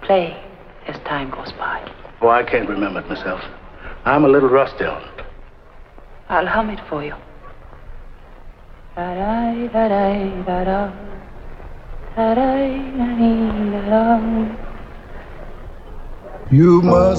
play as time goes by? Oh, I can't remember it myself. I'm a little rusty on it. I'll hum it for you. Da-da-da-da-da-da. Da-da-da-da-da-da. You must